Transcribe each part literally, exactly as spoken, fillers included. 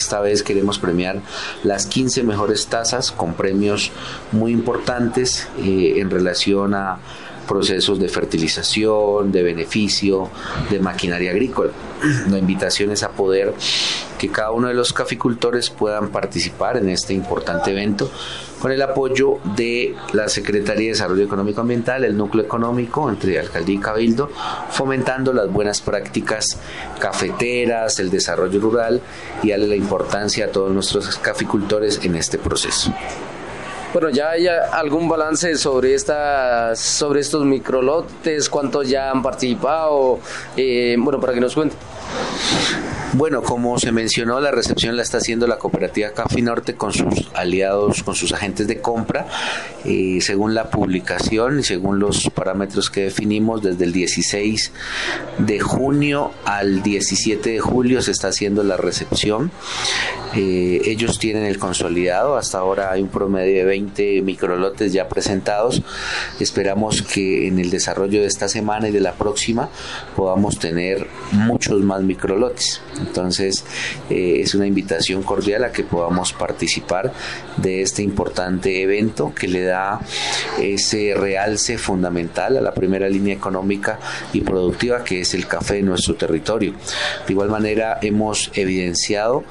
esta vez queremos premiar las quince mejores tazas con premios muy importantes eh, en relación a procesos de fertilización, de beneficio, de maquinaria agrícola. La invitación es a poder que cada uno de los caficultores puedan participar en este importante evento con el apoyo de la Secretaría de Desarrollo Económico Ambiental, el núcleo económico entre Alcaldía y Cabildo, fomentando las buenas prácticas cafeteras, el desarrollo rural y darle la importancia a todos nuestros caficultores en este proceso. Bueno, ¿ya hay algún balance sobre estas, sobre estos microlotes? ¿Cuántos ya han participado? Eh, bueno, para que nos cuente. Bueno, como se mencionó, la recepción la está haciendo la cooperativa Cafinorte con sus aliados, con sus agentes de compra, eh, según la publicación y según los parámetros que definimos. Desde el dieciséis de junio al diecisiete de julio se está haciendo la recepción. Eh, ellos tienen el consolidado, hasta ahora hay un promedio de veinte microlotes ya presentados. Esperamos que en el desarrollo de esta semana y de la próxima podamos tener muchos más microlotes. Entonces eh, es una invitación cordial a que podamos participar de este importante evento que le da ese realce fundamental a la primera línea económica y productiva que es el café en nuestro territorio. De igual manera hemos evidenciado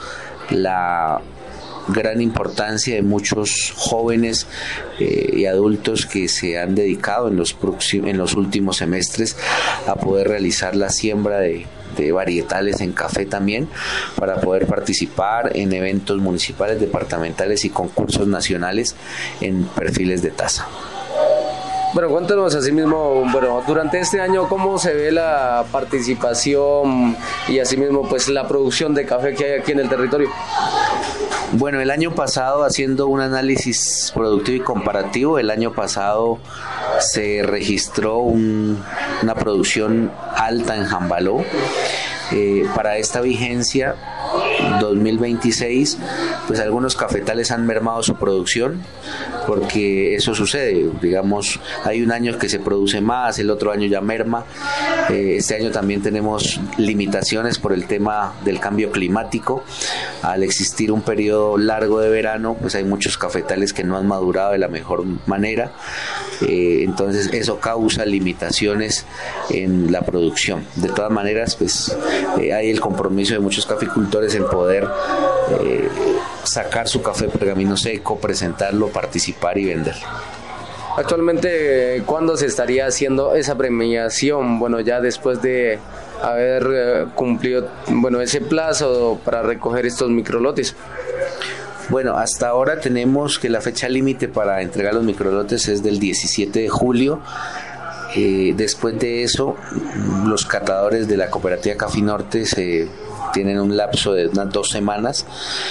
la gran importancia de muchos jóvenes eh, y adultos que se han dedicado en los, próximos, en los últimos semestres a poder realizar la siembra de de varietales en café también, para poder participar en eventos municipales, departamentales y concursos nacionales en perfiles de taza. Bueno, cuéntanos asimismo, bueno, durante este año, ¿cómo se ve la participación y asimismo pues la producción de café que hay aquí en el territorio? Bueno, el año pasado, haciendo un análisis productivo y comparativo, el año pasado se registró un, una producción alta en Jambaló. Eh, para esta vigencia dos mil veintiséis, pues algunos cafetales han mermado su producción, porque eso sucede, digamos, hay un año que se produce más, el otro año ya merma. Eh, este año también tenemos limitaciones por el tema del cambio climático. Al existir un periodo largo de verano, pues hay muchos cafetales que no han madurado de la mejor manera, eh, entonces eso causa limitaciones en la producción. De todas maneras, pues eh, hay el compromiso de muchos caficultores en poder eh, sacar su café pergamino seco, presentarlo, participar y vender. Actualmente, ¿cuándo se estaría haciendo esa premiación? Bueno, ya después de haber eh, cumplido bueno ese plazo para recoger estos microlotes. Bueno, hasta ahora tenemos que la fecha límite para entregar los microlotes es del diecisiete de julio. Eh, después de eso, los catadores de la cooperativa Cafinorte se tienen un lapso de unas dos semanas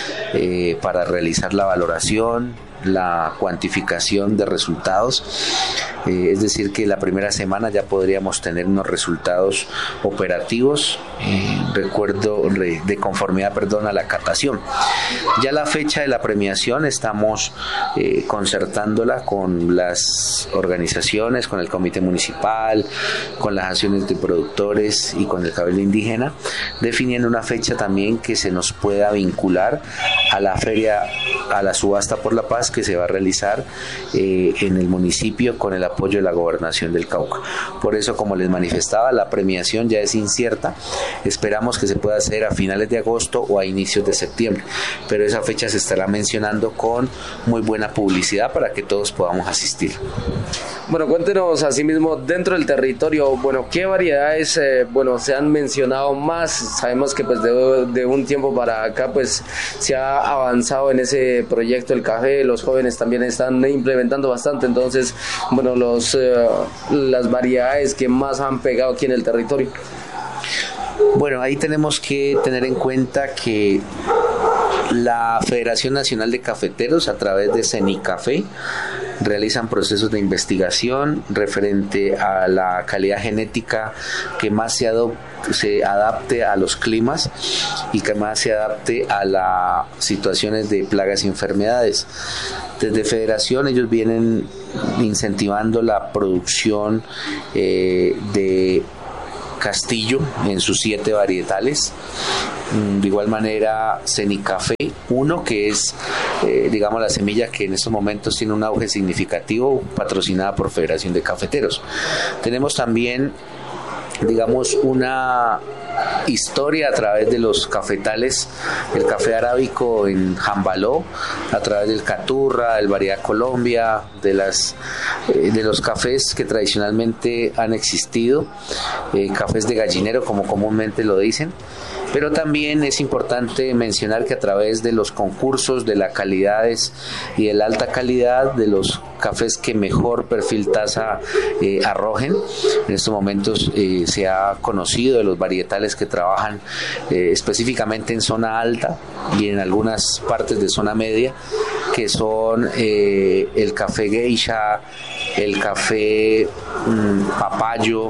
eh, para realizar la valoración, la cuantificación de resultados. Eh, es decir, que la primera semana ya podríamos tener unos resultados operativos, eh, recuerdo de conformidad, perdón, a la catación. Ya la fecha de la premiación estamos eh, concertándola con las organizaciones, con el comité municipal, con las acciones de productores y con el cabildo indígena, definiendo una fecha también que se nos pueda vincular a la feria, a la subasta por la paz que se va a realizar eh, en el municipio con el apoyo de la gobernación del Cauca. Por eso, como les manifestaba, la premiación ya es incierta. Esperamos que se pueda hacer a finales de agosto o a inicios de septiembre, pero esa fecha se estará mencionando con muy buena publicidad para que todos podamos asistir. Bueno, cuéntenos asimismo dentro del territorio, bueno, ¿qué variedades eh, bueno se han mencionado más? Sabemos que pues de, de un tiempo para acá pues se ha avanzado en ese proyecto del café, los jóvenes también están implementando bastante, entonces, bueno, los eh, las variedades que más han pegado aquí en el territorio. Bueno, ahí tenemos que tener en cuenta que la Federación Nacional de Cafeteros, a través de CENICAFE, realizan procesos de investigación referente a la calidad genética que más se, adop- se adapte a los climas y que más se adapte a las situaciones de plagas y enfermedades. Desde Federación ellos vienen incentivando la producción eh, de Castillo en sus siete varietales. De igual manera, Cenicafé uno, que es, eh, digamos, la semilla que en estos momentos tiene un auge significativo, patrocinada por Federación de Cafeteros. Tenemos también, digamos, una historia a través de los cafetales, el café arábico en Jambaló, a través del Caturra, del Variedad Colombia, de las eh, de los cafés que tradicionalmente han existido, eh, cafés de gallinero como comúnmente lo dicen. Pero también es importante mencionar que a través de los concursos de las calidades y de la alta calidad de los cafés que mejor perfil tasa eh, arrojen, en estos momentos eh, se ha conocido de los varietales que trabajan eh, específicamente en zona alta y en algunas partes de zona media, que son eh, el café geisha, el café mmm, papayo,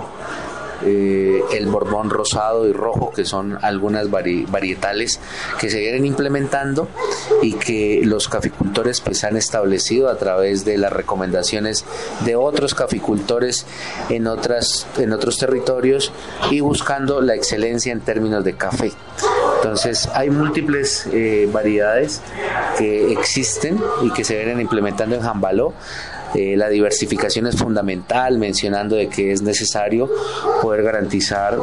Eh, el borbón rosado y rojo, que son algunas vari- varietales que se vienen implementando y que los caficultores pues han establecido a través de las recomendaciones de otros caficultores en otras en otros territorios y buscando la excelencia en términos de café. Entonces hay múltiples eh, variedades que existen y que se vienen implementando en Jambaló. Eh, la diversificación es fundamental, mencionando de que es necesario poder garantizar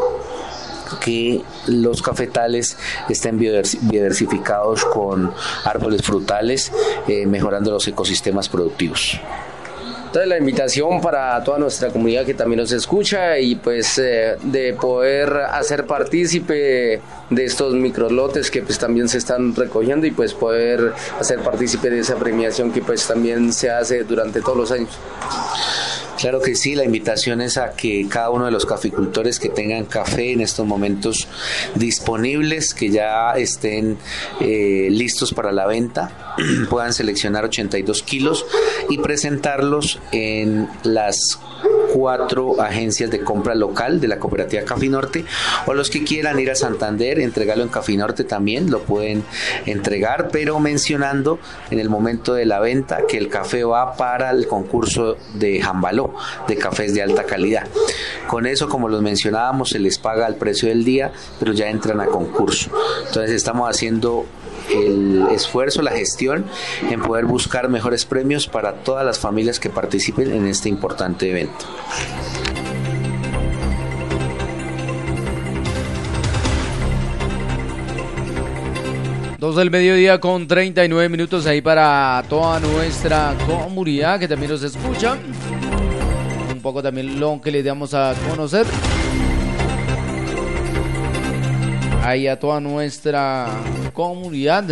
que los cafetales estén biodiversificados con árboles frutales, eh, mejorando los ecosistemas productivos. Entonces la invitación para toda nuestra comunidad que también nos escucha y pues eh, de poder hacer partícipe de estos microlotes que pues también se están recogiendo y pues poder hacer partícipe de esa premiación que pues también se hace durante todos los años. Claro que sí, la invitación es a que cada uno de los caficultores que tengan café en estos momentos disponibles, que ya estén eh, listos para la venta, puedan seleccionar ochenta y dos kilos y presentarlos en las cuatro agencias de compra local de la cooperativa Cafinorte, o los que quieran ir a Santander, entregarlo en Cafinorte también lo pueden entregar, pero mencionando en el momento de la venta que el café va para el concurso de Jambaló, de cafés de alta calidad. Con eso, como los mencionábamos, se les paga al precio del día, pero ya entran a concurso. Entonces estamos haciendo el esfuerzo, la gestión en poder buscar mejores premios para todas las familias que participen en este importante evento. Dos del mediodía con treinta y nueve minutos ahí para toda nuestra comunidad que también nos escucha. Un poco también lo que les damos a conocer ahí a toda nuestra comunidad.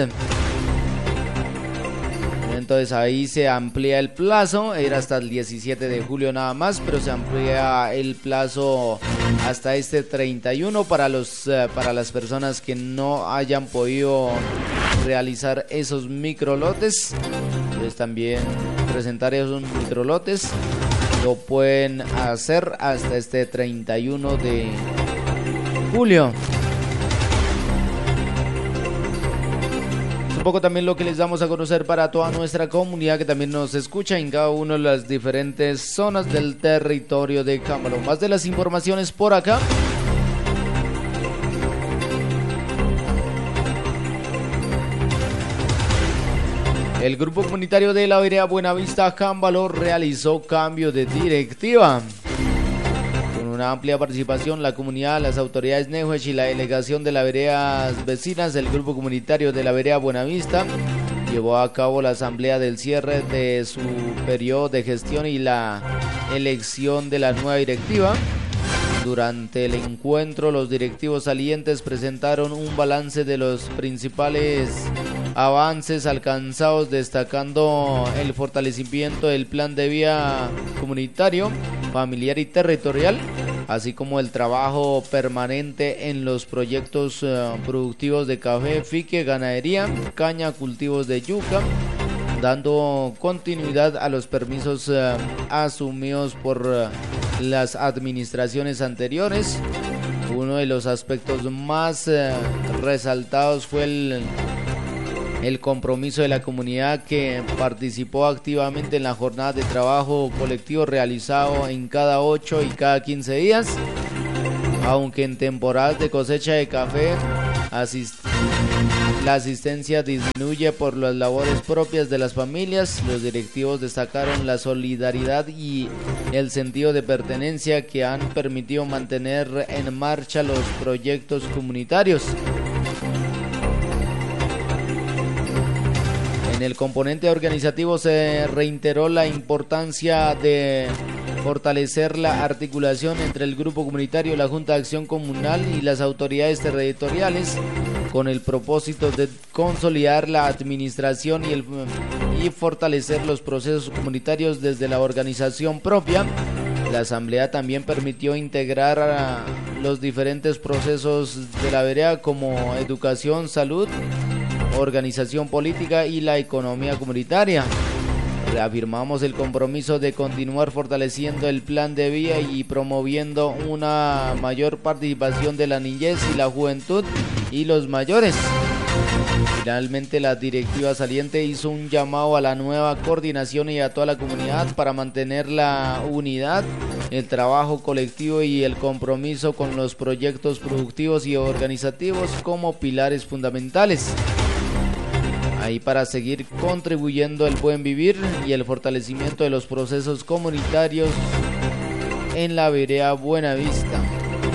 Entonces ahí se amplía el plazo, era hasta el diecisiete de julio nada más, pero se amplía el plazo hasta este treinta y uno para los uh, para las personas que no hayan podido realizar esos microlotes. Entonces también presentar esos microlotes lo pueden hacer hasta este treinta y uno de julio. Un poco también lo que les damos a conocer para toda nuestra comunidad que también nos escucha en cada una de las diferentes zonas del territorio de Jambaló. Más de las informaciones por acá. El grupo comunitario de la vereda Buenavista Jambaló realizó cambio de directiva. Con una amplia participación, la comunidad, las autoridades Nehuech y la delegación de las veredas vecinas del grupo comunitario de la vereda Buenavista llevó a cabo la asamblea del cierre de su periodo de gestión y la elección de la nueva directiva. Durante el encuentro, los directivos salientes presentaron un balance de los principales avances alcanzados, destacando el fortalecimiento del plan de vida comunitario, familiar y territorial, así como el trabajo permanente en los proyectos uh, productivos de café, fique, ganadería, caña, cultivos de yuca, dando continuidad a los permisos uh, asumidos por uh, las administraciones anteriores. Uno de los aspectos más uh, resaltados fue el El compromiso de la comunidad que participó activamente en la jornada de trabajo colectivo realizado en cada ocho y cada quince días. Aunque en temporadas de cosecha de café asist la asistencia disminuye por las labores propias de las familias, los directivos destacaron la solidaridad y el sentido de pertenencia que han permitido mantener en marcha los proyectos comunitarios. En el componente organizativo se reiteró la importancia de fortalecer la articulación entre el grupo comunitario, la Junta de Acción Comunal y las autoridades territoriales con el propósito de consolidar la administración y, el, y fortalecer los procesos comunitarios desde la organización propia. La asamblea también permitió integrar a los diferentes procesos de la vereda como educación, salud, organización política y la economía comunitaria. Reafirmamos el compromiso de continuar fortaleciendo el plan de vida y promoviendo una mayor participación de la niñez y la juventud y los mayores. Finalmente, la directiva saliente hizo un llamado a la nueva coordinación y a toda la comunidad para mantener la unidad, el trabajo colectivo y el compromiso con los proyectos productivos y organizativos como pilares fundamentales. Ahí para seguir contribuyendo al buen vivir y el fortalecimiento de los procesos comunitarios en la vereda Buenavista.